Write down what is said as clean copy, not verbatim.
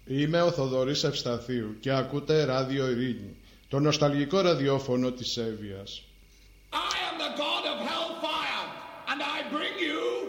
Είμαι ο Θοδωρής Ευσταθίου και ακούτε Ράδιο Ειρήνη, το νοσταλγικό ραδιόφωνο της Εύβοιας. I am the god of hellfire and I bring you